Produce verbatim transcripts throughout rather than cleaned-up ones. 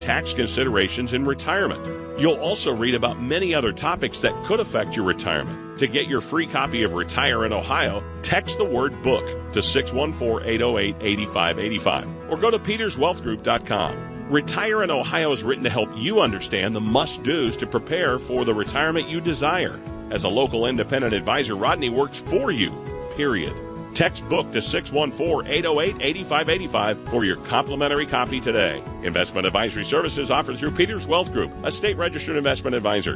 tax considerations in retirement. You'll also read about many other topics that could affect your retirement. To get your free copy of Retire in Ohio, text the word book to six one four, eight oh eight, eight five eight five or go to peters wealth group dot com. Retire in Ohio is written to help you understand the must-dos to prepare for the retirement you desire. As a local independent advisor, Rodney works for you, period. Text book to six one four, eight oh eight, eight five eight five for your complimentary copy today. Investment advisory services offered through Peters Wealth Group, a state-registered investment advisor.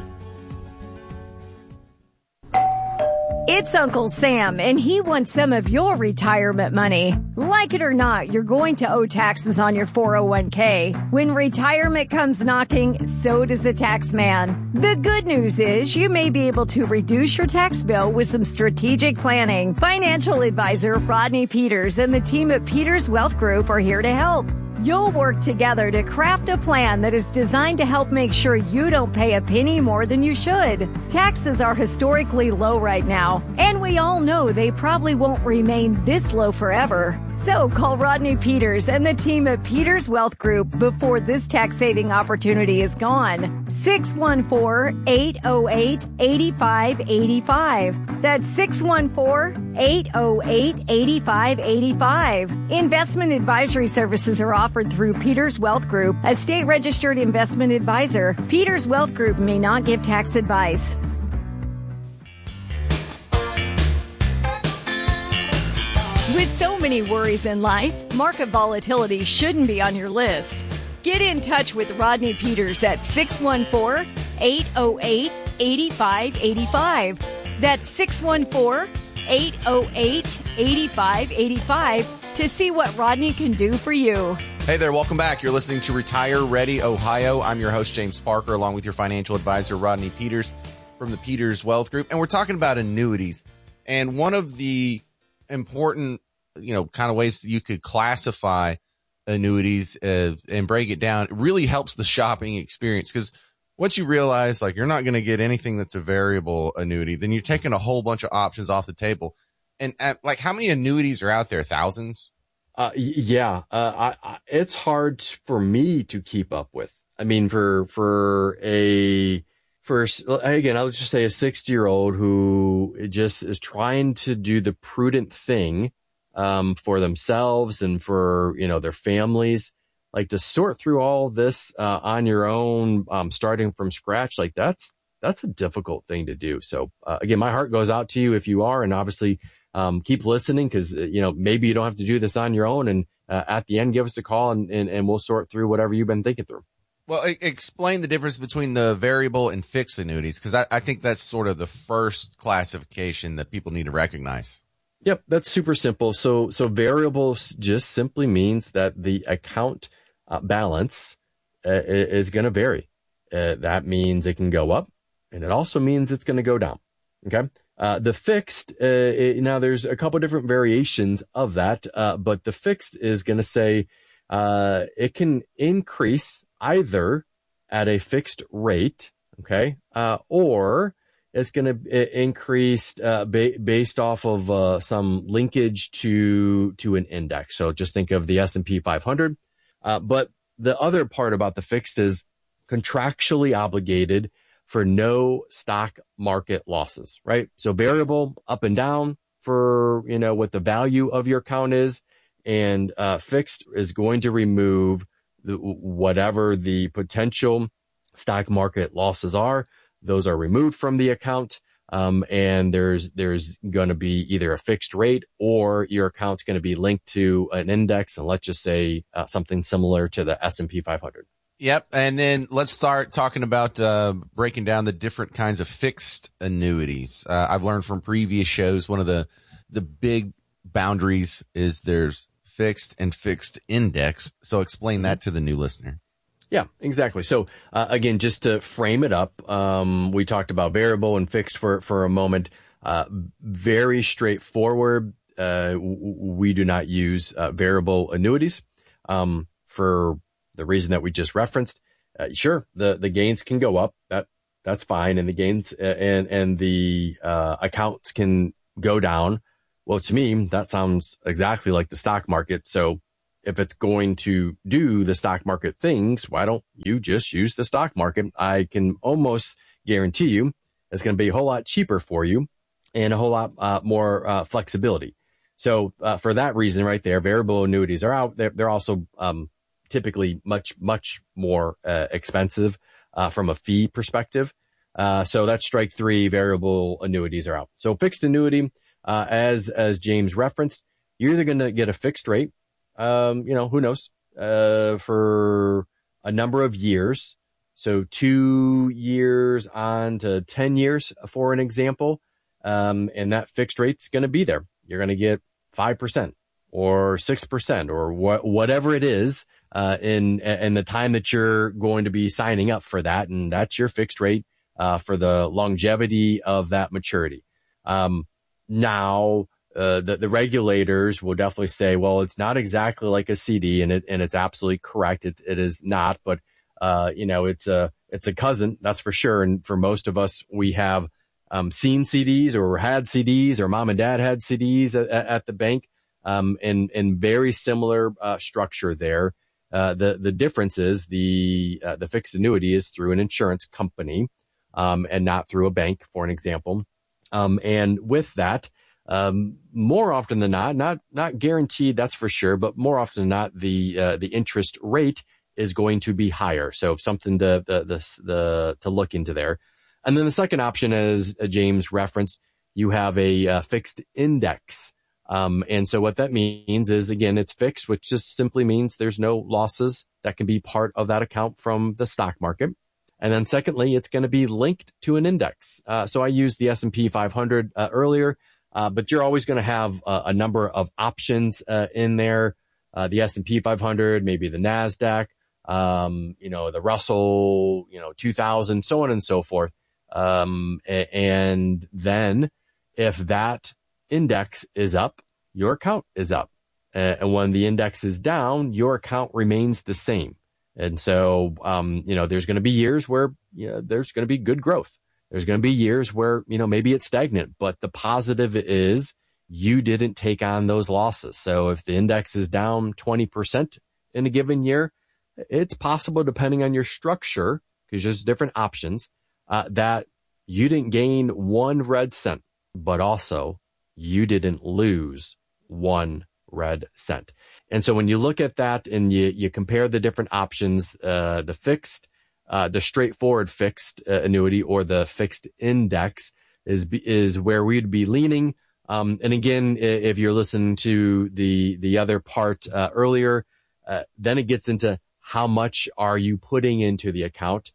It's Uncle Sam, and he wants some of your retirement money. Like it or not, you're going to owe taxes on your four oh one k. When retirement comes knocking, so does a tax man. The good news is you may be able to reduce your tax bill with some strategic planning. Financial advisor Rodney Peters and the team at Peters Wealth Group are here to help. You'll work together to craft a plan that is designed to help make sure you don't pay a penny more than you should. Taxes are historically low right now, and we all know they probably won't remain this low forever. So call Rodney Peters and the team at Peters Wealth Group before this tax-saving opportunity is gone. six one four, eight oh eight, eight five eight five. That's six one four, eight oh eight, eight five eight five. Investment advisory services are offered through Peters Wealth Group, a state-registered investment advisor. Peters Wealth Group may not give tax advice. With so many worries in life, market volatility shouldn't be on your list. Get in touch with Rodney Peters at six one four, eight oh eight, eight five eight five. That's six one four, eight oh eight, eight five eight five to see what Rodney can do for you. Hey there, welcome back. You're listening to Retire Ready Ohio. I'm your host, James Parker, along with your financial advisor, Rodney Peters from the Peters Wealth Group. And we're talking about annuities. And one of the important, you know, kind of ways you could classify annuities uh, and break it down, it really helps the shopping experience. Because once you realize, like, you're not going to get anything that's a variable annuity, then you're taking a whole bunch of options off the table. And, uh, like, how many annuities are out there? Thousands? Uh, yeah, uh, I, I, it's hard for me to keep up with. I mean, for, for a, for, again, I'll just say a sixty year old who just is trying to do the prudent thing, um, for themselves and for, you know, their families, like to sort through all this, uh, on your own, um, starting from scratch. Like that's, that's a difficult thing to do. So, uh, again, my heart goes out to you if you are, and obviously, Um, keep listening because, you know, maybe you don't have to do this on your own. And uh, at the end, give us a call and, and, and we'll sort through whatever you've been thinking through. Well, explain the difference between the variable and fixed annuities, because I, I think that's sort of the first classification that people need to recognize. Yep, that's super simple. So, so variables just simply means that the account uh, balance uh, is going to vary. Uh, that means it can go up, and it also means it's going to go down. Okay. Uh, the fixed, uh, it, now there's a couple different variations of that, uh, but the fixed is going to say, uh, it can increase either at a fixed rate. Okay. Uh, or it's going to increase, uh, ba- based off of, uh, some linkage to, to an index. So just think of the S and P five hundred. Uh, but the other part about the fixed is contractually obligated for no stock market losses, right? So variable up and down for, you know, what the value of your account is, and uh, fixed is going to remove the, whatever the potential stock market losses are. Those are removed from the account. Um, and there's, there's going to be either a fixed rate or your account's going to be linked to an index. And let's just say uh, something similar to the S and P five hundred. Yep. And then let's start talking about uh breaking down the different kinds of fixed annuities. Uh, I've learned from previous shows, one of the the big boundaries is there's fixed and fixed index. So explain that to the new listener. Yeah, exactly. So uh, again, just to frame it up, um, we talked about variable and fixed for, for a moment. Uh, very straightforward. Uh, w- we do not use uh, variable annuities um, for the reason that we just referenced. Uh, sure, the, the gains can go up. That that's fine, and the gains uh, and and the uh, accounts can go down. Well, to me, that sounds exactly like the stock market. So if it's going to do the stock market things, why don't you just use the stock market? I can almost guarantee you it's going to be a whole lot cheaper for you and a whole lot uh, more uh, flexibility. So uh, for that reason right there, variable annuities are out. They're, they're also um, typically much, much more uh, expensive uh, from a fee perspective. Uh, so that's strike three. Variable annuities are out. So fixed annuity, uh, as as James referenced, you're either going to get a fixed rate, um, you know, who knows, uh, for a number of years. So two years on to ten years, for an example, um, and that fixed rate's going to be there. You're going to get five percent or six percent or wh- whatever it is uh, in in the time that you're going to be signing up for that, and that's your fixed rate. Uh, for the longevity of that maturity. Um, now, uh, the, the regulators will definitely say, well, it's not exactly like a C D, and it, and it's absolutely correct. It, it is not, but, uh, you know, it's a, it's a cousin, that's for sure. And for most of us, we have, um, seen C Ds or had C Ds or mom and dad had C Ds at, at the bank, um, and, and very similar, uh, structure there. Uh, the, the difference is the, uh, the fixed annuity is through an insurance company. Um, and not through a bank, for an example. Um, and with that, um, more often than not, not, not guaranteed, that's for sure, but more often than not, the, uh, the interest rate is going to be higher. So something to, the, the, the, to look into there. And then the second option, as James referenced, you have a uh, fixed index. Um, and so what that means is, again, it's fixed, which just simply means there's no losses that can be part of that account from the stock market. And then secondly, it's going to be linked to an index. Uh, so I used the S and P five hundred uh, earlier, uh, but you're always going to have uh, a number of options uh, in there. Uh, the S and P five hundred, maybe the NASDAQ, um, you know, the Russell, you know, two thousand, so on and so forth. Um, and then if that index is up, your account is up. Uh, and when the index is down, your account remains the same. And so, um, you know, there's going to be years where, you know, there's going to be good growth. There's going to be years where, you know, maybe it's stagnant, but the positive is you didn't take on those losses. So if the index is down twenty percent in a given year, it's possible, depending on your structure, because there's different options, uh, that you didn't gain one red cent, but also you didn't lose one red cent. And so when you look at that and you, you compare the different options, uh, the fixed, uh, the straightforward fixed uh, annuity or the fixed index is, is where we'd be leaning. Um, and again, if you're listening to the, the other part, uh, earlier, uh, then it gets into how much are you putting into the account?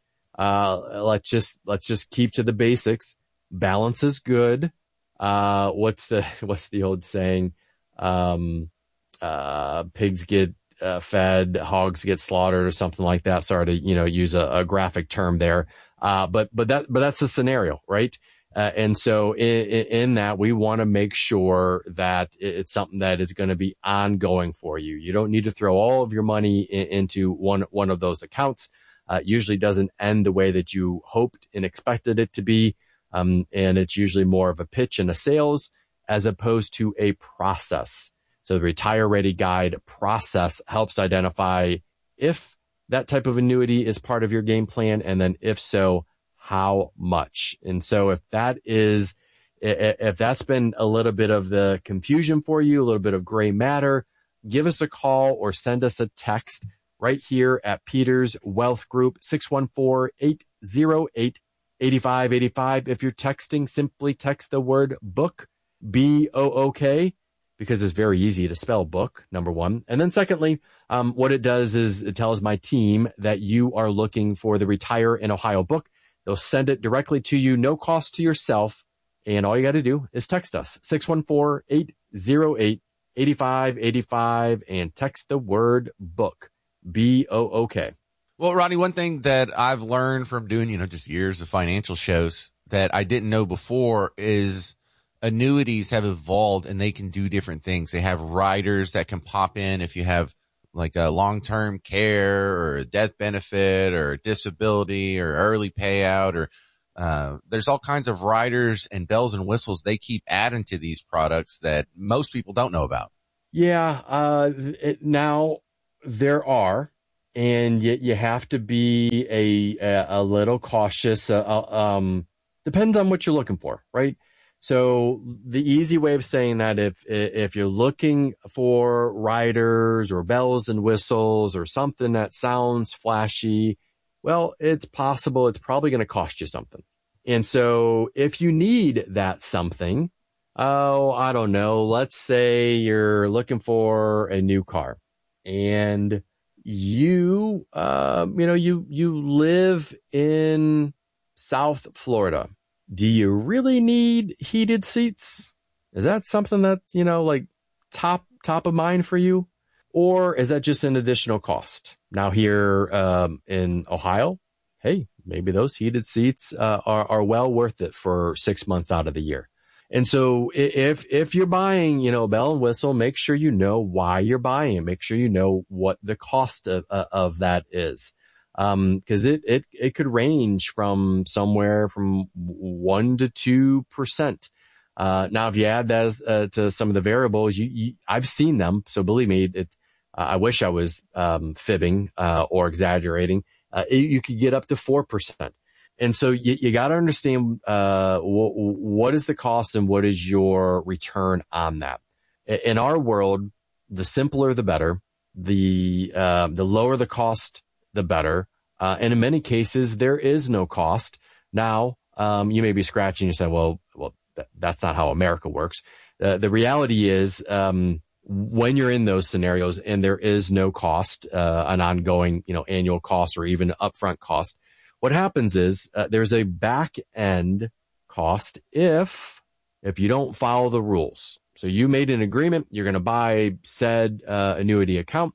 Uh, let's just, let's just keep to the basics. Balance is good. Uh, what's the, what's the old saying? Um, uh, pigs get uh, fed, hogs get slaughtered, or something like that. Sorry to, you know, use a, a graphic term there. Uh, but, but that, but that's a scenario, right? Uh, and so in, in that, we want to make sure that it's something that is going to be ongoing for you. You don't need to throw all of your money in, into one, one of those accounts. Uh, it usually doesn't end the way that you hoped and expected it to be. Um, and it's usually more of a pitch and a sales as opposed to a process. So the Retire Ready Guide process helps identify if that type of annuity is part of your game plan, and then if so, how much. And so if that is, if that's been a little bit of the confusion for you, a little bit of gray matter, give us a call or send us a text right here at Peters Wealth Group, six one four, eight zero eight, eight five eight five. If you're texting, simply text the word book, B O O K, because it's very easy to spell book, number one. And then secondly, um, what it does is it tells my team that you are looking for the Retire in Ohio book. They'll send it directly to you, no cost to yourself. And all you got to do is text us, six one four, eight zero eight, eight five eight five, and text the word book, B O O K. Well, Rodney, one thing that I've learned from doing, you know, just years of financial shows that I didn't know before is annuities have evolved and they can do different things. They have riders that can pop in if you have like a long-term care or a death benefit or disability or early payout, or uh, there's all kinds of riders and bells and whistles they keep adding to these products that most people don't know about. Yeah. Uh, it, now there are, and yet you have to be a a, a little cautious. Uh, um, depends on what you're looking for, right? So the easy way of saying that, if if you're looking for riders or bells and whistles or something that sounds flashy, well, it's possible it's probably going to cost you something. And so if you need that something, oh, I don't know, let's say you're looking for a new car and you, uh, you know, you, you live in South Florida. Do you really need heated seats? Is that something that's, you know, like top, top of mind for you? Or is that just an additional cost? Now here, um, in Ohio, hey, maybe those heated seats, uh, are, are well worth it for six months out of the year. And so if, if you're buying, you know, bell and whistle, make sure you know why you're buying it. Make sure you know what the cost of, uh, of that is. Um, cause it, it, it could range from somewhere from one to two percent. Uh, now if you add that as, uh, to some of the variables, you, you I've seen them. So believe me, it, uh, I wish I was, um, fibbing, uh, or exaggerating. Uh, it, you could get up to four percent. And so you, you got to understand, uh, w- what is the cost and what is your return on that? In our world, the simpler, the better. The, uh, the lower the cost, the better. Uh, and in many cases, there is no cost. Now, um, you may be scratching and saying, well, well, th- that's not how America works. Uh, the reality is, um, when you're in those scenarios and there is no cost, uh, an ongoing, you know, annual cost or even upfront cost, what happens is, uh, there's a back end cost if, if you don't follow the rules. So you made an agreement, you're going to buy said, uh, annuity account.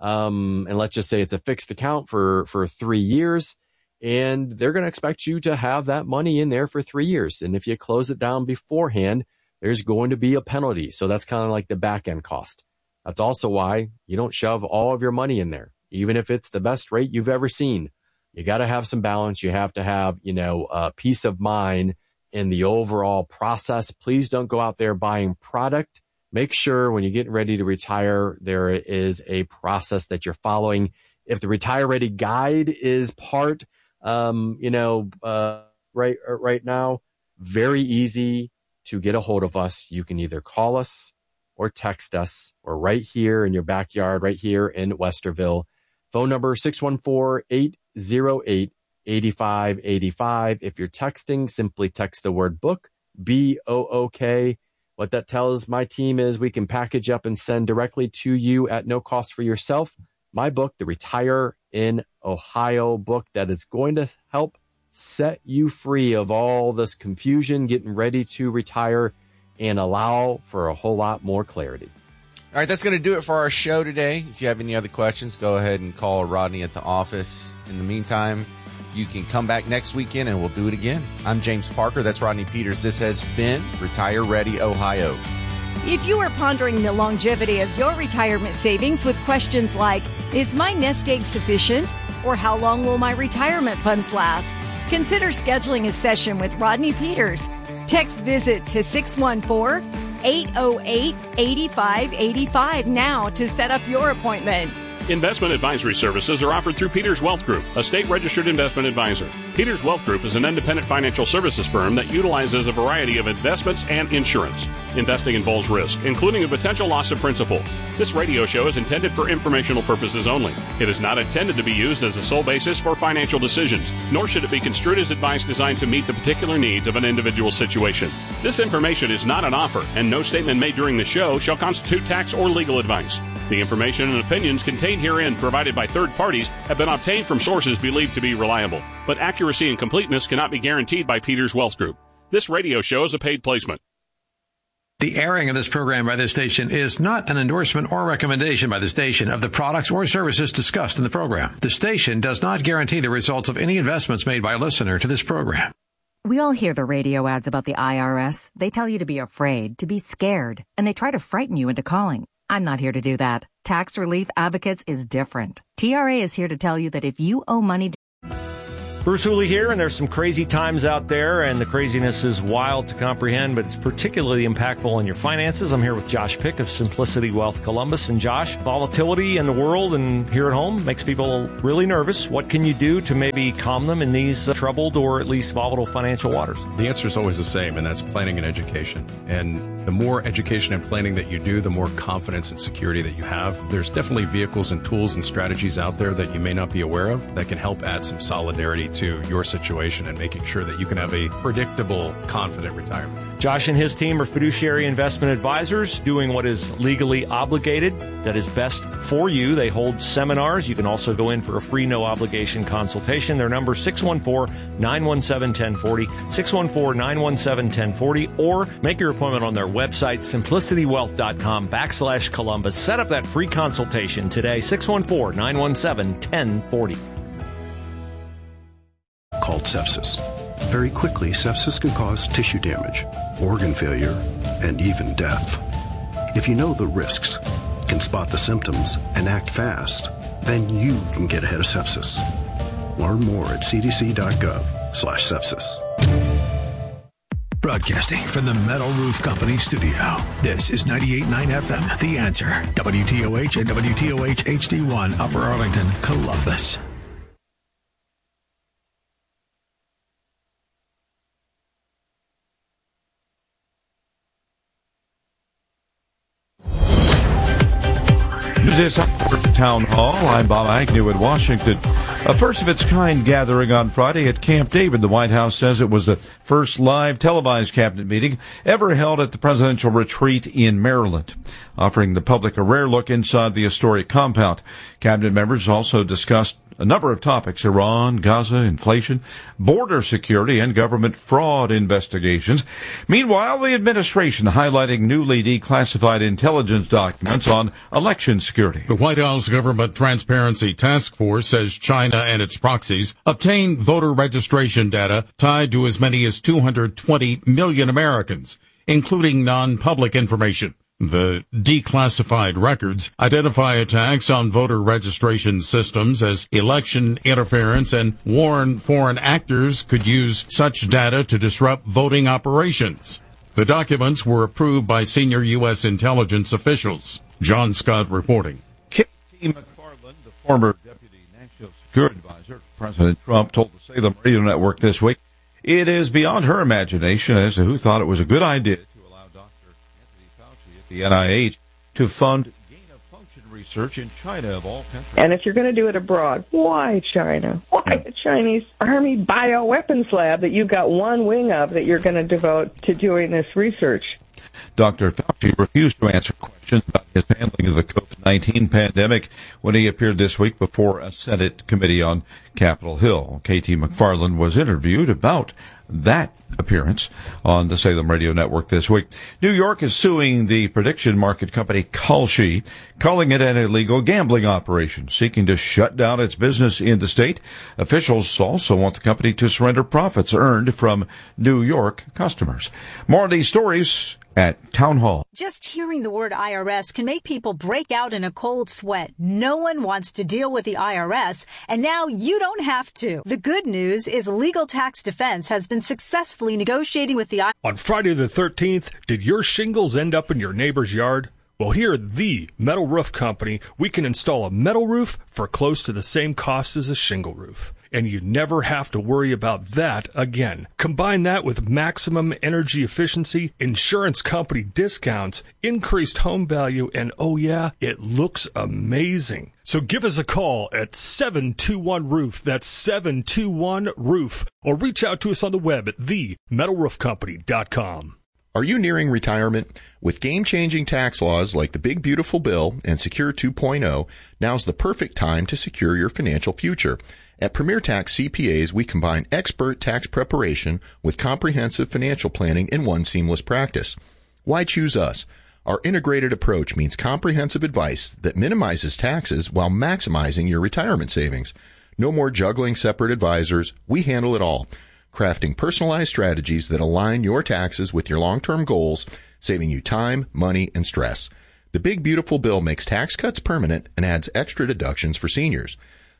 Um, and let's just say it's a fixed account for, for three years and they're going to expect you to have that money in there for three years. And if you close it down beforehand, there's going to be a penalty. So that's kind of like the back end cost. That's also why you don't shove all of your money in there, even if it's the best rate you've ever seen. You got to have some balance. You have to have, you know, uh, peace of mind in the overall process. Please don't go out there buying product. Make sure when you're getting ready to retire, there is a process that you're following. If the Retire Ready Guide is part, um, you know, uh, right, right now, very easy to get a hold of us. You can either call us or text us or right here in your backyard, right here in Westerville. Phone number six one four, eight zero eight, eight five eight five. If you're texting, simply text the word book, B O O K. What that tells my team is we can package up and send directly to you at no cost for yourself. My book, the Retire in Ohio book, that is going to help set you free of all this confusion, getting ready to retire, and allow for a whole lot more clarity. All right, that's going to do it for our show today. If you have any other questions, go ahead and call Rodney at the office. In the meantime, you can come back next weekend and we'll do it again. I'm James Parker. That's Rodney Peters. This has been Retire Ready Ohio. If you are pondering the longevity of your retirement savings with questions like, is my nest egg sufficient? Or how long will my retirement funds last? Consider scheduling a session with Rodney Peters. Text VISIT to six one four, eight oh eight, eight five eight five now to set up your appointment. Investment advisory services are offered through Peters Wealth Group, a state-registered investment advisor. Peters Wealth Group is an independent financial services firm that utilizes a variety of investments and insurance. Investing involves risk, including a potential loss of principal. This radio show is intended for informational purposes only. It is not intended to be used as a sole basis for financial decisions, nor should it be construed as advice designed to meet the particular needs of an individual situation. This information is not an offer, and no statement made during the show shall constitute tax or legal advice. The information and opinions contained herein provided by third parties have been obtained from sources believed to be reliable, but accuracy and completeness cannot be guaranteed by Peters Wealth Group. This radio show is a paid placement. The airing of this program by this station is not an endorsement or recommendation by the station of the products or services discussed in the program. The station does not guarantee the results of any investments made by a listener to this program. We all hear the radio ads about the I R S. They tell you to be afraid, to be scared, and they try to frighten you into calling. I'm not here to do that. Tax Relief Advocates is different. T R A is here to tell you that if you owe money... Bruce Hooley here, and there's some crazy times out there, and the craziness is wild to comprehend, but it's particularly impactful on your finances. I'm here with Josh Pick of Simplicity Wealth Columbus. And Josh, volatility in the world and here at home makes people really nervous. What can you do to maybe calm them in these uh, troubled or at least volatile financial waters? The answer is always the same, and that's planning and education. And the more education and planning that you do, the more confidence and security that you have. There's definitely vehicles and tools and strategies out there that you may not be aware of that can help add some solidarity to your situation and making sure that you can have a predictable, confident retirement. Josh and his team are fiduciary investment advisors doing what is legally obligated, that is best for you. They hold seminars. You can also go in for a free, no obligation consultation. Their number six one four, nine one seven, one oh four oh, six one four, nine one seven, one oh four oh, or make your appointment on their website, simplicitywealth.com backslash Columbus. Set up that free consultation today, six one four, nine one seven, one oh four oh. Called sepsis. Very quickly, sepsis can cause tissue damage, organ failure, and even death. If you know the risks, can spot the symptoms, and act fast, then you can get ahead of sepsis. Learn more at cdc.gov slash sepsis. Broadcasting from the Metal Roof Company studio. This is ninety-eight point nine F M, The Answer. W T O H and W T O H H D one, Upper Arlington, Columbus. This is Town Hall. I'm Bob Agnew in Washington. A first-of-its-kind gathering on Friday at Camp David. The White House says it was the first live televised cabinet meeting ever held at the presidential retreat in Maryland, offering the public a rare look inside the historic compound. Cabinet members also discussed a number of topics: Iran, Gaza, inflation, border security, and government fraud investigations. Meanwhile, the administration highlighting newly declassified intelligence documents on election security. The White House Government Transparency Task Force says China and its proxies obtained voter registration data tied to as many as two hundred twenty million Americans, including non-public information. The declassified records identify attacks on voter registration systems as election interference and warn foreign actors could use such data to disrupt voting operations. The documents were approved by senior U S intelligence officials. John Scott reporting. K T McFarland, the former Deputy National Security Advisor to President Trump, told the Salem Radio Network this week it is beyond her imagination as to who thought it was a good idea the N I H to fund gain-of-function research in China of all countries. And if you're going to do it abroad, why China? Why yeah. the Chinese Army bioweapons lab that you've got one wing of that you're going to devote to doing this research? Doctor Fauci refused to answer questions about his handling of the COVID nineteen pandemic when he appeared this week before a Senate committee on Capitol Hill. K T McFarland was interviewed about that appearance on the Salem Radio Network this week. New York is suing the prediction market company Kalshi, calling it an illegal gambling operation, seeking to shut down its business in the state. Officials also want the company to surrender profits earned from New York customers. More of these stories at Town Hall. Just hearing the word I R S can make people break out in a cold sweat. No one wants to deal with the I R S, and now you don't have to. The good news is Legal Tax Defense has been successfully negotiating with the I R S. On Friday the thirteenth, did your shingles end up in your neighbor's yard? Well, here at the Metal Roof Company, we can install a metal roof for close to the same cost as a shingle roof. And you never have to worry about that again. Combine that with maximum energy efficiency, insurance company discounts, increased home value, and oh yeah, it looks amazing. So give us a call at seven two one roof. That's seven two one roof. Or reach out to us on the web at the metal roof company dot com. Are you nearing retirement? With game-changing tax laws like the Big Beautiful Bill and Secure two point oh, now's the perfect time to secure your financial future. At Premier Tax C P As, we combine expert tax preparation with comprehensive financial planning in one seamless practice. Why choose us? Our integrated approach means comprehensive advice that minimizes taxes while maximizing your retirement savings. No more juggling separate advisors. We handle it all, crafting personalized strategies that align your taxes with your long-term goals, saving you time, money, and stress. The Big Beautiful Bill makes tax cuts permanent and adds extra deductions for seniors.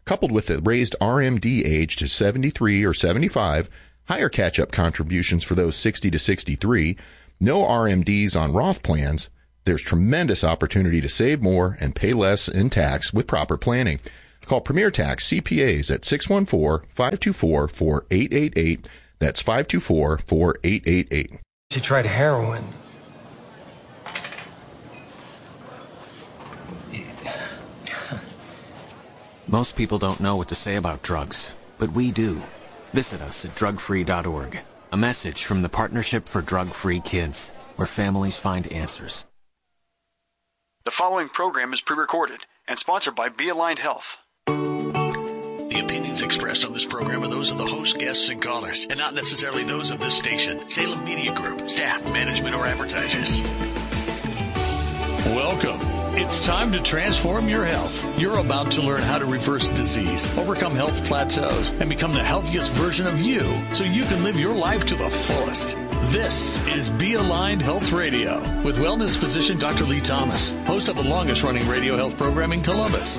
Coupled with the raised R M D age to seventy-three or seventy-five, higher catch-up contributions for those sixty to sixty-three, no R M Ds on Roth plans, there's tremendous opportunity to save more and pay less in tax with proper planning. Call Premier Tax C P As at six one four, five two four, four eight eight eight. That's five two four, four eight eight eight. She tried heroin. Most people don't know what to say about drugs, but we do. Visit us at drug free dot org. A message from the Partnership for Drug-Free Kids, where families find answers. The following program is pre-recorded and sponsored by Be Aligned Health. The opinions expressed on this program are those of the host, guests, and callers, and not necessarily those of this station, Salem Media Group, staff, management, or advertisers. Welcome. It's time to transform your health. You're about to learn how to reverse disease, overcome health plateaus, and become the healthiest version of you so you can live your life to the fullest. This is Be Aligned Health Radio with wellness physician Doctor Lee Thomas, host of the longest-running radio health program in Columbus.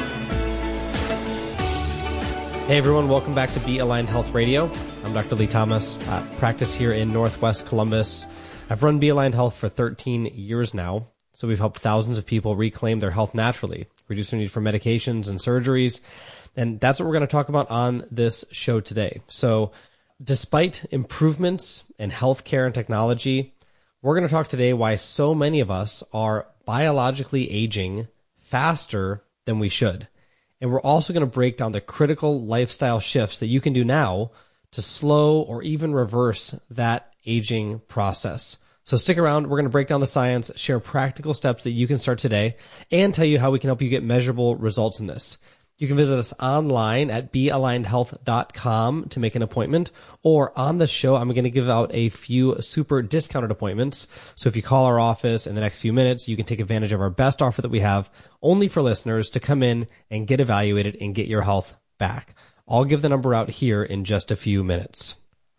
Hey everyone, welcome back to Be Aligned Health Radio. I'm Doctor Lee Thomas, uh, practice here in Northwest Columbus. I've run Be Aligned Health for thirteen years now. So we've helped thousands of people reclaim their health naturally, reduce their need for medications and surgeries. And that's what we're going to talk about on this show today. So despite improvements in healthcare and technology, we're going to talk today why so many of us are biologically aging faster than we should. And we're also going to break down the critical lifestyle shifts that you can do now to slow or even reverse that aging process. So stick around. We're going to break down the science, share practical steps that you can start today, and tell you how we can help you get measurable results in this. You can visit us online at be aligned health dot com to make an appointment, or on the show, I'm going to give out a few super discounted appointments. So if you call our office in the next few minutes, you can take advantage of our best offer that we have only for listeners to come in and get evaluated and get your health back. I'll give the number out here in just a few minutes.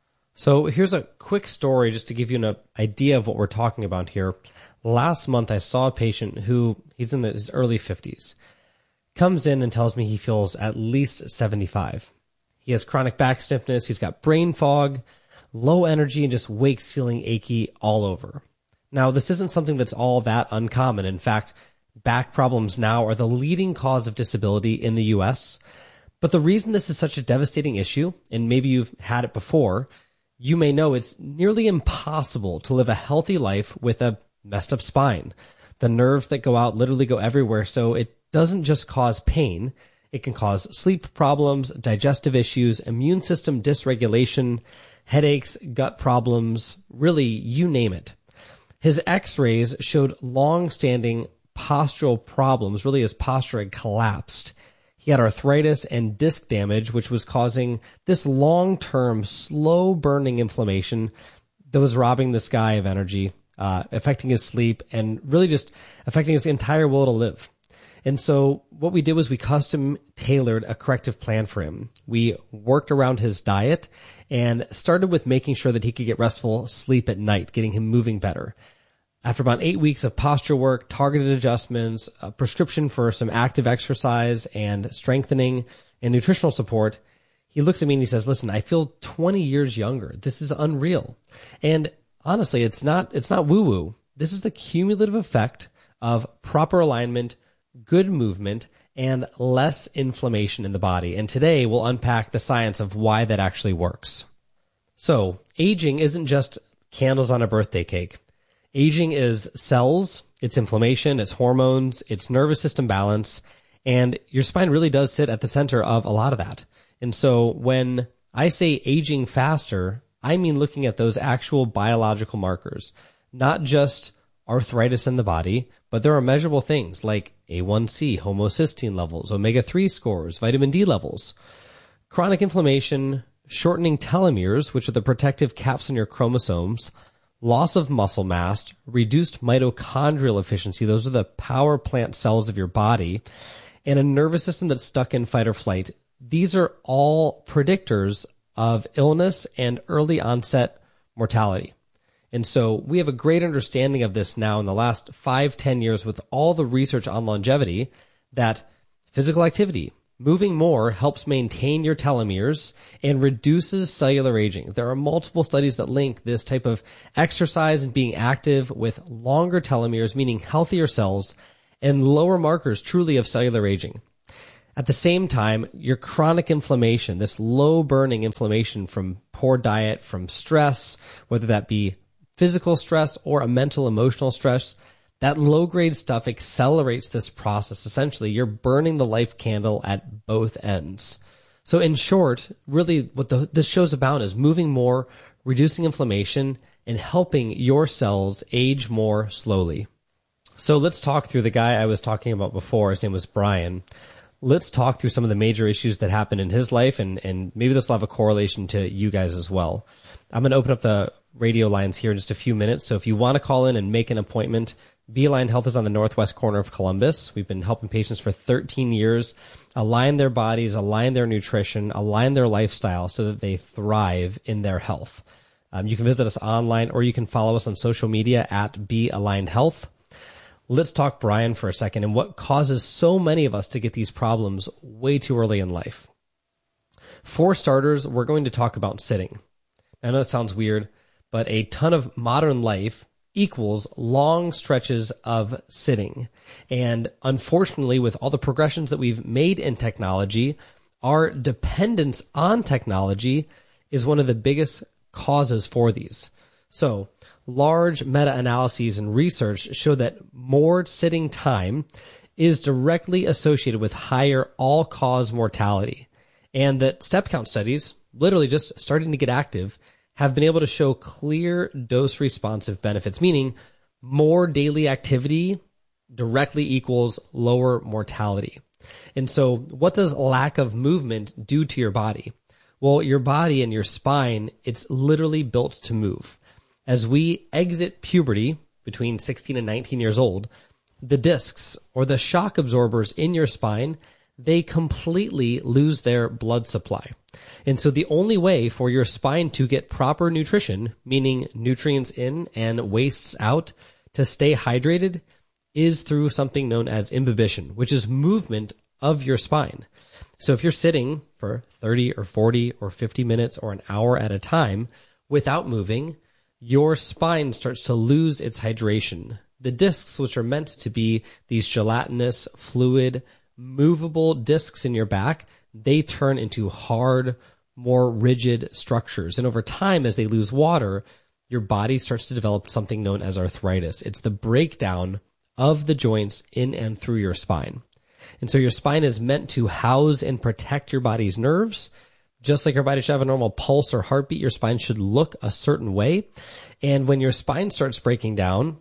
So here's a quick story just to give you an idea of what we're talking about here. Last month, I saw a patient who, he's in his early fifties, comes in and tells me he feels at least seventy-five. He has chronic back stiffness, he's got brain fog, low energy, and just wakes feeling achy all over. Now, this isn't something that's all that uncommon. In fact, back problems now are the leading cause of disability in the U S. But the reason this is such a devastating issue, and maybe you've had it before, you may know it's nearly impossible to live a healthy life with a messed up spine. The nerves that go out literally go everywhere, so it doesn't just cause pain. It can cause sleep problems, digestive issues, immune system dysregulation, headaches, gut problems, really, you name it. His x-rays showed long-standing postural problems, really his posture had collapsed. He had arthritis and disc damage, which was causing this long-term, slow-burning inflammation that was robbing this guy of energy, uh, affecting his sleep, and really just affecting his entire will to live. And so what we did was we custom-tailored a corrective plan for him. We worked around his diet and started with making sure that he could get restful sleep at night, getting him moving better. After about eight weeks of posture work, targeted adjustments, a prescription for some active exercise and strengthening and nutritional support, he looks at me and he says, listen, I feel twenty years younger. This is unreal. And honestly, it's not, it's not woo-woo. This is the cumulative effect of proper alignment, good movement, and less inflammation in the body. And today we'll unpack the science of why that actually works. So aging isn't just candles on a birthday cake. Aging is cells, it's inflammation, it's hormones, it's nervous system balance, and your spine really does sit at the center of a lot of that. And so when I say aging faster, I mean looking at those actual biological markers, not just arthritis in the body, but there are measurable things like A one C, homocysteine levels, omega three scores, vitamin D levels, chronic inflammation, shortening telomeres, which are the protective caps on your chromosomes, loss of muscle mass, reduced mitochondrial efficiency, those are the power plant cells of your body, and a nervous system that's stuck in fight or flight. These are all predictors of illness and early onset mortality. And so we have a great understanding of this now in the last five, ten years with all the research on longevity that physical activity, moving more helps maintain your telomeres and reduces cellular aging. There are multiple studies that link this type of exercise and being active with longer telomeres, meaning healthier cells, and lower markers truly of cellular aging. At the same time, your chronic inflammation, this low burning inflammation from poor diet, from stress, whether that be physical stress or a mental emotional stress, that low grade stuff accelerates this process. Essentially, you're burning the life candle at both ends. So in short, really what the, this show's about is moving more, reducing inflammation, and helping your cells age more slowly. So let's talk through the guy I was talking about before. His name was Brian. Let's talk through some of the major issues that happened in his life, and, and maybe this will have a correlation to you guys as well. I'm going to open up the radio lines here in just a few minutes. So if you want to call in and make an appointment, Beeline Health is on the northwest corner of Columbus. We've been helping patients for thirteen years align their bodies, align their nutrition, align their lifestyle so that they thrive in their health. Um, you can visit us online, or you can follow us on social media at Be Aligned Health. Let's talk Brian for a second and what causes so many of us to get these problems way too early in life. For starters, we're going to talk about sitting. I know that sounds weird, but a ton of modern life equals long stretches of sitting. And unfortunately, with all the progressions that we've made in technology, our dependence on technology is one of the biggest causes for these. So large meta-analyses and research show that more sitting time is directly associated with higher all-cause mortality, and that step count studies, literally just starting to get active, have been able to show clear dose-responsive benefits, meaning more daily activity directly equals lower mortality. And so what does lack of movement do to your body? Well, your body and your spine, it's literally built to move. As we exit puberty between sixteen and nineteen years old, the discs or the shock absorbers in your spine, they completely lose their blood supply. And so the only way for your spine to get proper nutrition, meaning nutrients in and wastes out, to stay hydrated is through something known as imbibition, which is movement of your spine. So if you're sitting for thirty or forty or fifty minutes or an hour at a time without moving, your spine starts to lose its hydration. The discs, which are meant to be these gelatinous, fluid, movable discs in your back, they turn into hard, more rigid structures. And over time, as they lose water, your body starts to develop something known as arthritis. It's the breakdown of the joints in and through your spine. And so your spine is meant to house and protect your body's nerves. Just like your body should have a normal pulse or heartbeat, your spine should look a certain way. And when your spine starts breaking down,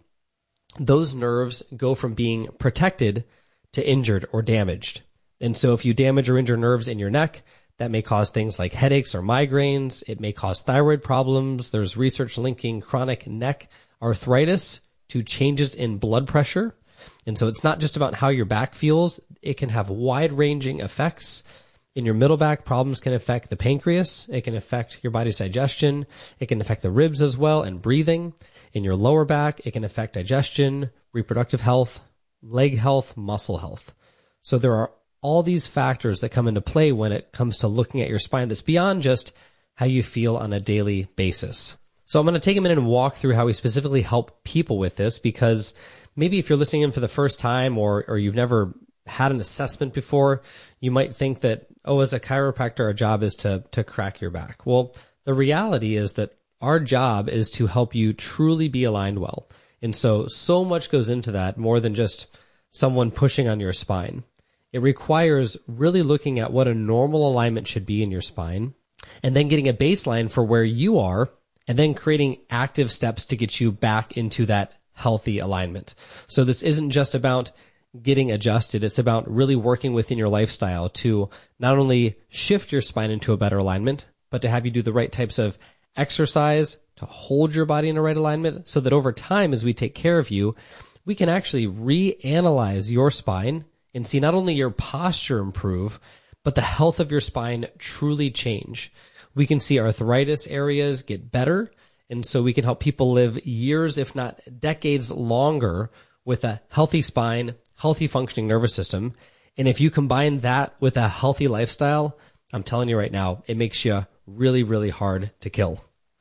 those nerves go from being protected to injured or damaged. And so if you damage or injure nerves in your neck, that may cause things like headaches or migraines. It may cause thyroid problems. There's research linking chronic neck arthritis to changes in blood pressure. And so it's not just about how your back feels. It can have wide-ranging effects. In your middle back, problems can affect the pancreas. It can affect your body's digestion. It can affect the ribs as well and breathing. In your lower back, it can affect digestion, reproductive health, leg health, muscle health. So there are all these factors that come into play when it comes to looking at your spine that's beyond just how you feel on a daily basis. So I'm going to take a minute and walk through how we specifically help people with this, because maybe if you're listening in for the first time or, or you've never had an assessment before, you might think that, oh, as a chiropractor, our job is to, to crack your back. Well, the reality is that our job is to help you truly be aligned well. And so, so much goes into that, more than just someone pushing on your spine. It requires really looking at what a normal alignment should be in your spine, and then getting a baseline for where you are, and then creating active steps to get you back into that healthy alignment. So this isn't just about getting adjusted. It's about really working within your lifestyle to not only shift your spine into a better alignment, but to have you do the right types of exercise to hold your body in the right alignment, so that over time, as we take care of you, we can actually reanalyze your spine and see not only your posture improve, but the health of your spine truly change. We can see arthritis areas get better, and so we can help people live years, if not decades longer, with a healthy spine, healthy functioning nervous system. And if you combine that with a healthy lifestyle, I'm telling you right now, it makes you really, really hard to kill.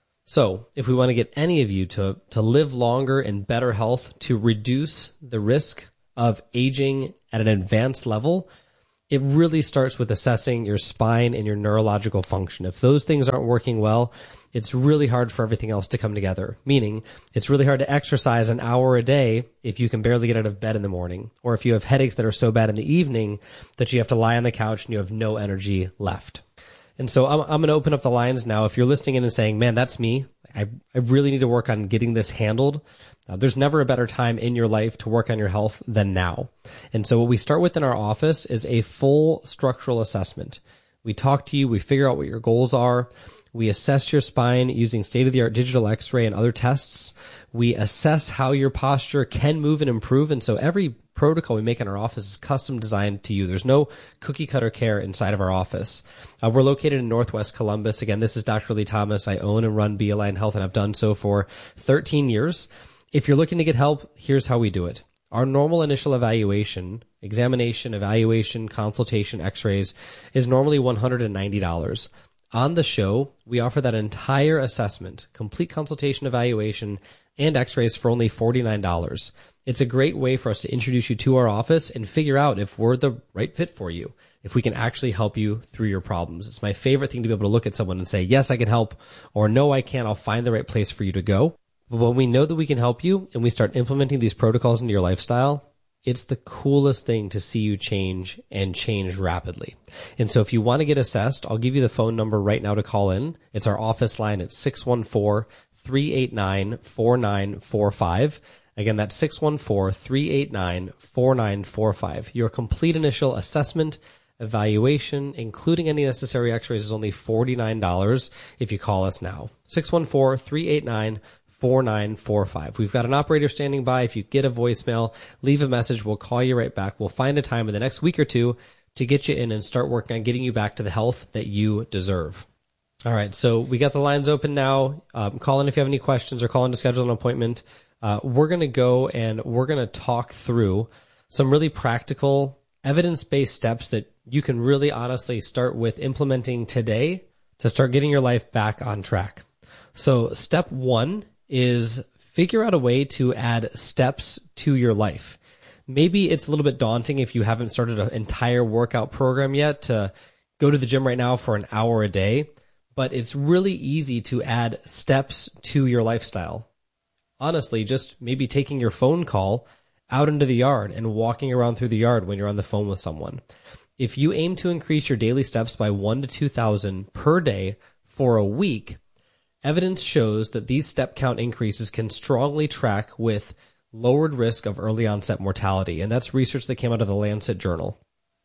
So if we want to get any of you to, to live longer in better health, to reduce the risk of aging at an advanced level, it really starts with assessing your spine and your neurological function. If those things aren't working well, it's really hard for everything else to come together. Meaning, it's really hard to exercise an hour a day if you can barely get out of bed in the morning, or if you have headaches that are so bad in the evening that you have to lie on the couch and you have no energy left. And so I'm, I'm going to open up the lines now. If you're listening in and saying, man, that's me, I, I really need to work on getting this handled. Uh, there's never a better time in your life to work on your health than now. And so what we start with in our office is a full structural assessment. We talk to you, we figure out what your goals are. We assess your spine using state-of-the-art digital x-ray and other tests. We assess how your posture can move and improve. And so every protocol we make in our office is custom designed to you. There's no cookie cutter care inside of our office. Uh, we're located in Northwest Columbus. Again, this is Doctor Lee Thomas. I own and run Be-Aligned Health, and I've done so for thirteen years. If you're looking to get help, here's how we do it. Our normal initial evaluation, examination, evaluation, consultation, x-rays is normally one hundred ninety dollars. On the show, we offer that entire assessment, complete consultation, evaluation, and x-rays for only forty-nine dollars. It's a great way for us to introduce you to our office and figure out if we're the right fit for you, if we can actually help you through your problems. It's my favorite thing to be able to look at someone and say, yes, I can help, or no, I can't. I'll find the right place for you to go. But when we know that we can help you and we start implementing these protocols into your lifestyle, it's the coolest thing to see you change and change rapidly. And so if you want to get assessed, I'll give you the phone number right now to call in. It's our office line at six one four, three eight nine, four nine four five. Again, that's six one four, three eight nine, four nine four five. Your complete initial assessment, evaluation, including any necessary x-rays, is only forty-nine dollars if you call us now. six one four, three eight nine, four nine four five. We've got an operator standing by. If you get a voicemail, leave a message. We'll call you right back. We'll find a time in the next week or two to get you in and start working on getting you back to the health that you deserve. All right, so we got the lines open now. Um, call in if you have any questions or call in to schedule an appointment. Uh, we're going to go and we're going to talk through some really practical, evidence-based steps that you can really honestly start with implementing today to start getting your life back on track. So step one is figure out a way to add steps to your life. Maybe it's a little bit daunting if you haven't started an entire workout program yet to go to the gym right now for an hour a day, but it's really easy to add steps to your lifestyle. Honestly, just maybe taking your phone call out into the yard and walking around through the yard when you're on the phone with someone. If you aim to increase your daily steps by one to two thousand per day for a week, evidence shows that these step count increases can strongly track with lowered risk of early onset mortality. And that's research that came out of the Lancet Journal.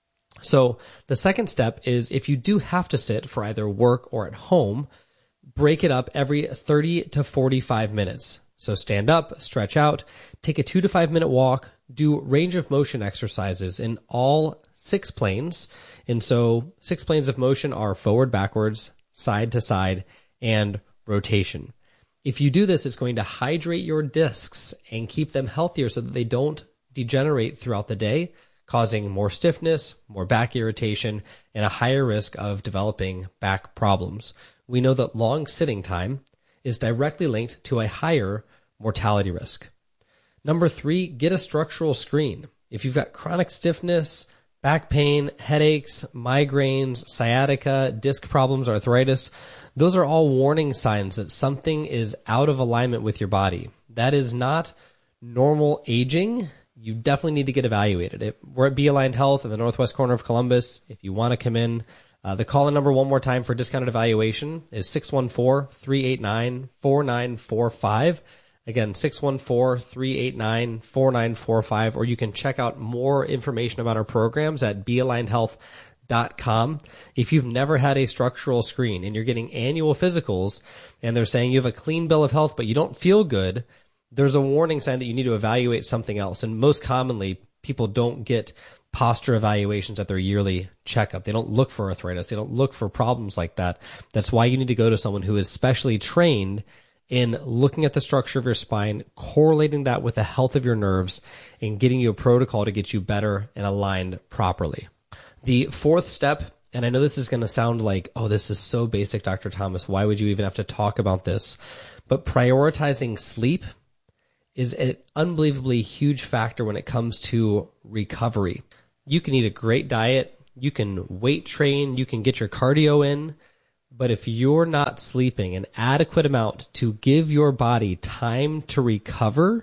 So the second step is if you do have to sit for either work or at home, break it up every thirty to forty-five minutes. So stand up, stretch out, take a two to five minute walk, do range of motion exercises in all six planes. And so six planes of motion are forward, backwards, side to side, and rotation. If you do this, it's going to hydrate your discs and keep them healthier so that they don't degenerate throughout the day, causing more stiffness, more back irritation, and a higher risk of developing back problems. We know that long sitting time is directly linked to a higher mortality risk. Number three, get a structural screen. If you've got chronic stiffness, back pain, headaches, migraines, sciatica, disc problems, arthritis, those are all warning signs that something is out of alignment with your body. That is not normal aging. You definitely need to get evaluated. It, we're at Be-Aligned Health in the northwest corner of Columbus. If you want to come in, uh, the call-in number one more time for discounted evaluation is six one four, three eight nine, four nine four five. Again, six one four, three eight nine, four nine four five, or you can check out more information about our programs at be aligned health dot com. If you've never had a structural screen and you're getting annual physicals and they're saying you have a clean bill of health but you don't feel good, there's a warning sign that you need to evaluate something else. And most commonly, people don't get posture evaluations at their yearly checkup. They don't look for arthritis. They don't look for problems like that. That's why you need to go to someone who is specially trained in looking at the structure of your spine, correlating that with the health of your nerves, and getting you a protocol to get you better and aligned properly. The fourth step, and I know this is going to sound like, oh, this is so basic, Doctor Thomas. Why would you even have to talk about this? But prioritizing sleep is an unbelievably huge factor when it comes to recovery. You can eat a great diet, you can weight train, you can get your cardio in, but if you're not sleeping an adequate amount to give your body time to recover,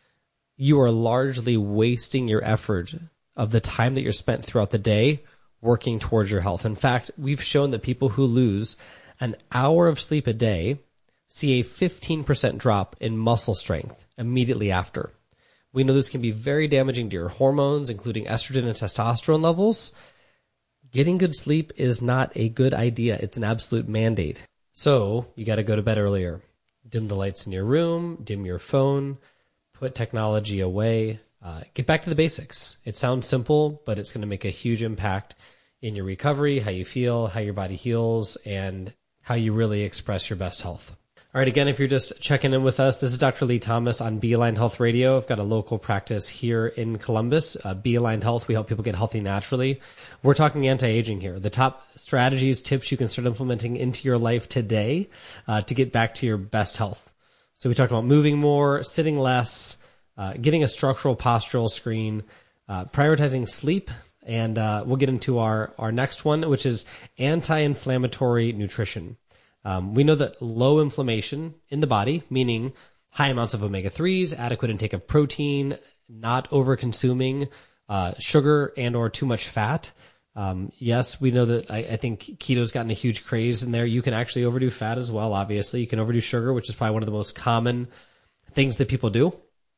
you are largely wasting your effort of the time that you're spent throughout the day working towards your health. In fact, we've shown that people who lose an hour of sleep a day see a fifteen percent drop in muscle strength immediately after. We know this can be very damaging to your hormones, including estrogen and testosterone levels. Getting good sleep is not a good idea. It's an absolute mandate. So you got to go to bed earlier. Dim the lights in your room, dim your phone, put technology away. Uh, get back to the basics. It sounds simple, but it's going to make a huge impact in your recovery, how you feel, how your body heals, and how you really express your best health. All right, again, if you're just checking in with us, this is Doctor Lee Thomas on Be Aligned Health Radio. I've got a local practice here in Columbus, uh, Be Aligned Health. We help people get healthy naturally. We're talking anti-aging here. The top strategies, tips you can start implementing into your life today uh, to get back to your best health. So we talked about moving more, sitting less, uh, getting a structural postural screen, uh, prioritizing sleep, and uh, we'll get into our, our next one, which is anti-inflammatory nutrition. Um, we know that low inflammation in the body, meaning high amounts of omega threes, adequate intake of protein, not over-consuming uh, sugar and or too much fat. Um, yes, we know that I, I think keto's gotten a huge craze in there. You can actually overdo fat as well, obviously. You can overdo sugar, which is probably one of the most common things that people do.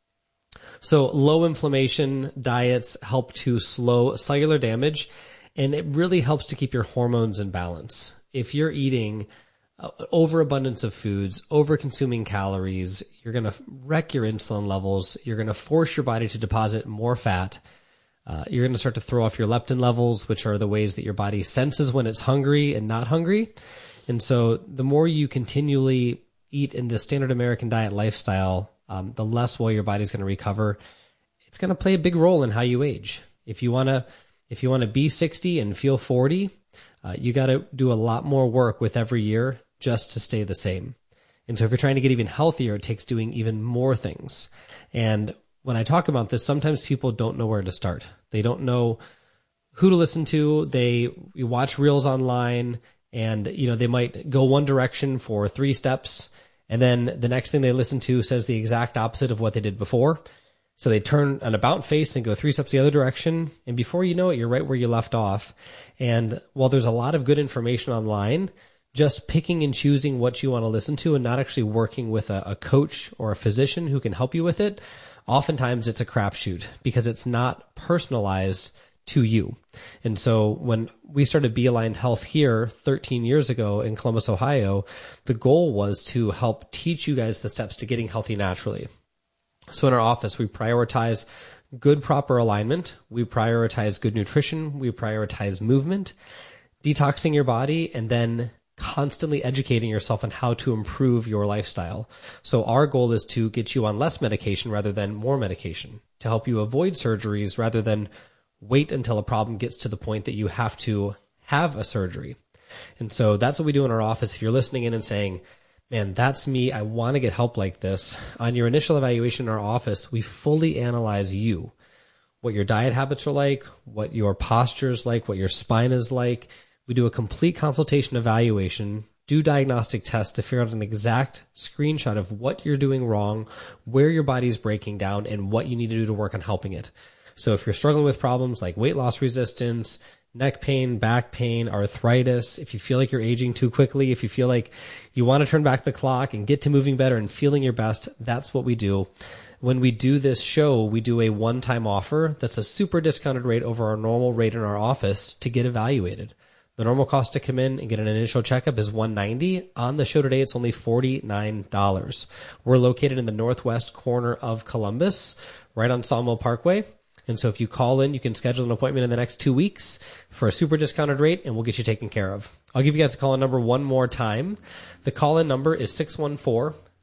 So low inflammation diets help to slow cellular damage, and it really helps to keep your hormones in balance. If you're eating Uh, overabundance of foods, over consuming calories, you're going to wreck your insulin levels. You're going to force your body to deposit more fat. Uh, you're going to start to throw off your leptin levels, which are the ways that your body senses when it's hungry and not hungry. And so the more you continually eat in the standard American diet lifestyle, um, the less well your body's going to recover. It's going to play a big role in how you age. If you want to, if you want to be sixty and feel forty, uh, you got to do a lot more work with every year just to stay the same. And so if you're trying to get even healthier, it takes doing even more things. And when I talk about this, sometimes people don't know where to start. They don't know who to listen to. They watch reels online and, you know, they might go one direction for three steps. And then the next thing they listen to says the exact opposite of what they did before. So they turn an about face and go three steps the other direction. And before you know it, you're right where you left off. And while there's a lot of good information online, just picking and choosing what you want to listen to and not actually working with a, a coach or a physician who can help you with it, oftentimes it's a crapshoot because it's not personalized to you. And so when we started Be Aligned Health here thirteen years ago in Columbus, Ohio, the goal was to help teach you guys the steps to getting healthy naturally. So in our office, we prioritize good, proper alignment. We prioritize good nutrition. We prioritize movement, detoxing your body, and then constantly educating yourself on how to improve your lifestyle. So our goal is to get you on less medication rather than more medication, to help you avoid surgeries rather than wait until a problem gets to the point that you have to have a surgery. And so that's what we do in our office. If you're listening in and saying, man, that's me, I want to get help like this, on your initial evaluation in our office, we fully analyze you, what your diet habits are like, what your posture is like, what your spine is like. We do a complete consultation evaluation, do diagnostic tests to figure out an exact screenshot of what you're doing wrong, where your body's breaking down, and what you need to do to work on helping it. So if you're struggling with problems like weight loss resistance, neck pain, back pain, arthritis, if you feel like you're aging too quickly, if you feel like you want to turn back the clock and get to moving better and feeling your best, that's what we do. When we do this show, we do a one-time offer that's a super discounted rate over our normal rate in our office to get evaluated. The normal cost to come in and get an initial checkup is one hundred ninety dollars. On the show today, it's only forty-nine dollars. We're located in the northwest corner of Columbus, right on Sawmill Parkway. And so if you call in, you can schedule an appointment in the next two weeks for a super discounted rate, and we'll get you taken care of. I'll give you guys a call-in number one more time. The call-in number is six one four,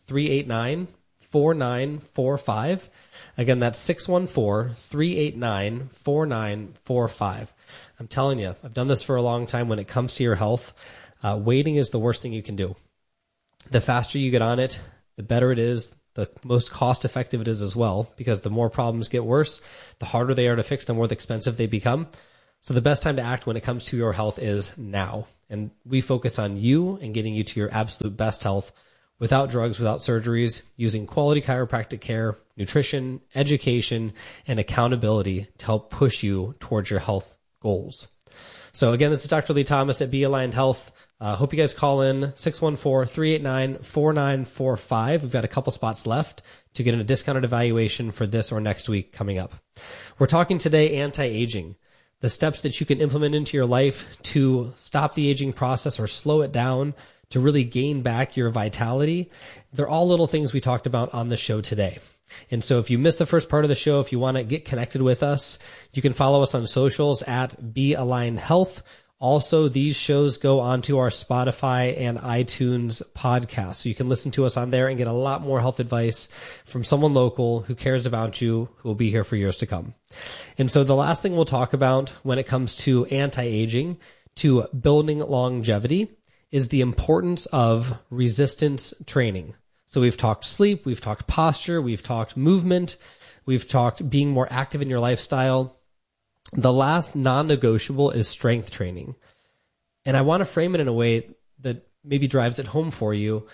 three eight nine, four nine four five. Again, that's six one four, three eight nine, four nine four five. I'm telling you, I've done this for a long time. When it comes to your health, uh, waiting is the worst thing you can do. The faster you get on it, the better it is, the most cost-effective it is as well, because the more problems get worse, the harder they are to fix, the more expensive they become. So the best time to act when it comes to your health is now. And we focus on you and getting you to your absolute best health without drugs, without surgeries, using quality chiropractic care, nutrition, education, and accountability to help push you towards your health goals. So again, this is Doctor Lee Thomas at Be Aligned Health. Uh, hope you guys call in six one four, three eight nine, four nine four five. We've got a couple spots left to get a discounted evaluation for this or next week coming up. We're talking today anti-aging, the steps that you can implement into your life to stop the aging process or slow it down, to really gain back your vitality. They're all little things we talked about on the show today. And so if you missed the first part of the show, if you want to get connected with us, you can follow us on socials at Be Aligned Health. Also, these shows go onto our Spotify and iTunes podcast. So you can listen to us on there and get a lot more health advice from someone local who cares about you, who will be here for years to come. And so the last thing we'll talk about when it comes to anti-aging, to building longevity, is the importance of resistance training. So we've talked sleep, we've talked posture, we've talked movement, we've talked being more active in your lifestyle. The last non-negotiable is strength training. And I want to frame it in a way that maybe drives it home for you.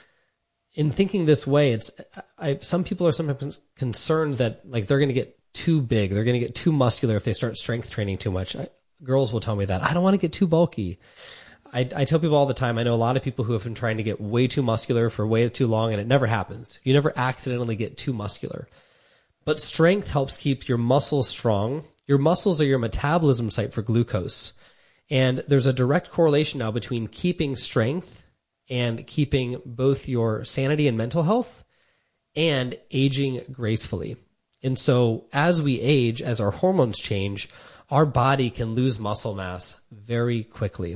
In thinking this way, it's I, some people are sometimes concerned that like they're going to get too big, they're going to get too muscular if they start strength training too much. I, girls will tell me that. I don't want to get too bulky. I, I tell people all the time, I know a lot of people who have been trying to get way too muscular for way too long, and it never happens. You never accidentally get too muscular. But strength helps keep your muscles strong. Your muscles are your metabolism site for glucose. And there's a direct correlation now between keeping strength and keeping both your sanity and mental health and aging gracefully. And so as we age, as our hormones change, our body can lose muscle mass very quickly.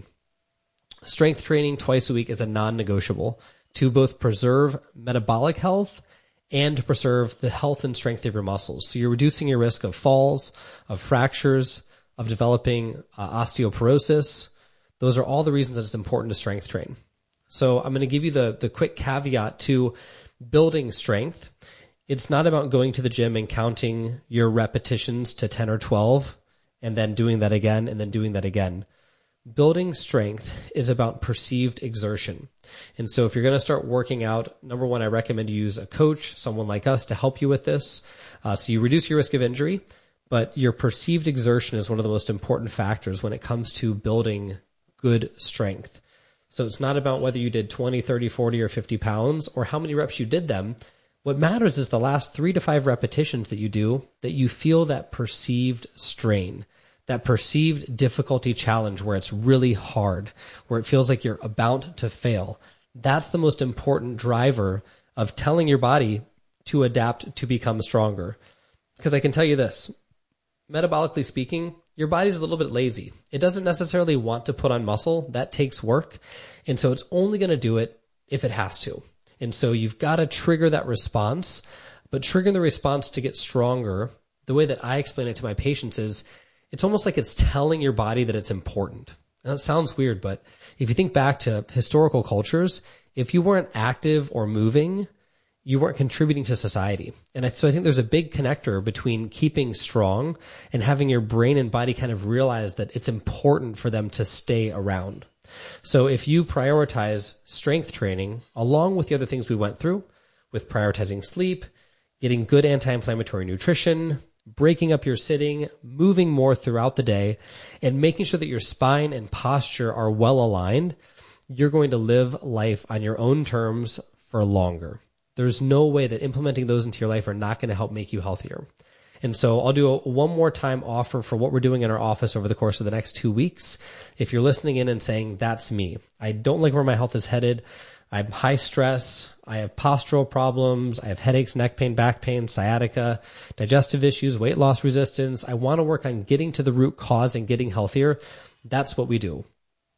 Strength training twice a week is a non-negotiable to both preserve metabolic health and to preserve the health and strength of your muscles. So you're reducing your risk of falls, of fractures, of developing uh, osteoporosis. Those are all the reasons that it's important to strength train. So I'm going to give you the, the quick caveat to building strength. It's not about going to the gym and counting your repetitions to ten or twelve and then doing that again and then doing that again. Building strength is about perceived exertion. And so if you're going to start working out, number one, I recommend you use a coach, someone like us, to help you with this. Uh, so you reduce your risk of injury, but your perceived exertion is one of the most important factors when it comes to building good strength. So it's not about whether you did twenty, thirty, forty, or fifty pounds or how many reps you did them. What matters is the last three to five repetitions that you do, that you feel that perceived strain, that perceived difficulty challenge where it's really hard, where it feels like you're about to fail. That's the most important driver of telling your body to adapt to become stronger. Because I can tell you this, metabolically speaking, your body's a little bit lazy. It doesn't necessarily want to put on muscle. That takes work. And so it's only going to do it if it has to. And so you've got to trigger that response. But triggering the response to get stronger, the way that I explain it to my patients is, it's almost like it's telling your body that it's important. And that sounds weird, but if you think back to historical cultures, if you weren't active or moving, you weren't contributing to society. And so I think there's a big connector between keeping strong and having your brain and body kind of realize that it's important for them to stay around. So if you prioritize strength training along with the other things we went through, with prioritizing sleep, getting good anti-inflammatory nutrition, breaking up your sitting, moving more throughout the day, and making sure that your spine and posture are well aligned, you're going to live life on your own terms for longer. There's no way that implementing those into your life are not going to help make you healthier. And so I'll do a one more time offer for what we're doing in our office over the course of the next two weeks. If you're listening in and saying, that's me, I don't like where my health is headed, I'm high stress, I have postural problems, I have headaches, neck pain, back pain, sciatica, digestive issues, weight loss resistance. I want to work on getting to the root cause and getting healthier. That's what we do.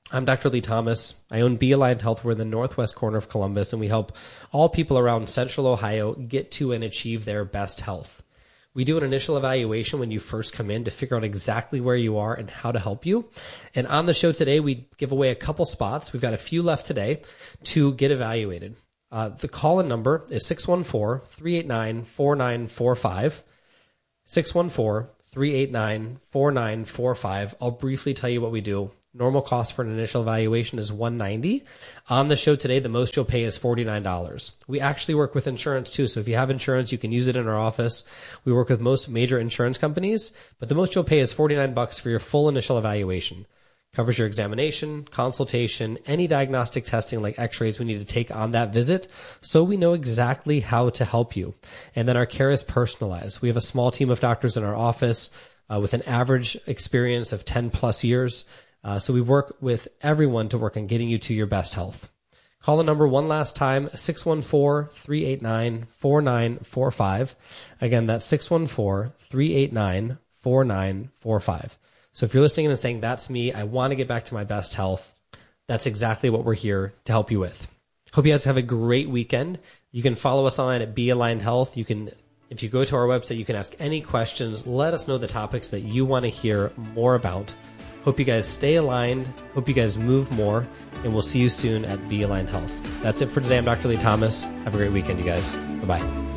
I'm Doctor Lee Thomas. I own Be Aligned Health. We're in the northwest corner of Columbus, and we help all people around central Ohio get to and achieve their best health. We do an initial evaluation when you first come in to figure out exactly where you are and how to help you. And on the show today, we give away a couple spots. We've got a few left today to get evaluated. Uh, the call-in number is six one four, three eight nine, four nine four five. six one four, three eight nine, four nine four five. I'll briefly tell you what we do. Normal cost for an initial evaluation is one hundred ninety dollars. On the show today, the most you'll pay is forty-nine dollars. We actually work with insurance too, so if you have insurance, you can use it in our office. We work with most major insurance companies, but the most you'll pay is forty-nine dollars for your full initial evaluation. Covers your examination, consultation, any diagnostic testing like x-rays we need to take on that visit, so we know exactly how to help you. And then our care is personalized. We have a small team of doctors in our office uh, with an average experience of ten plus years. Uh, so we work with everyone to work on getting you to your best health. Call the number one last time, six one four, three eight nine, four nine four five. Again, that's six one four, three eight nine, four nine four five. So if you're listening and saying, that's me, I want to get back to my best health, that's exactly what we're here to help you with. Hope you guys have a great weekend. You can follow us online at Be Aligned Health. You can, if you go to our website, you can ask any questions. Let us know the topics that you want to hear more about. Hope you guys stay aligned. Hope you guys move more. And we'll see you soon at Be Aligned Health. That's it for today. I'm Doctor Lee Thomas. Have a great weekend, you guys. Bye-bye.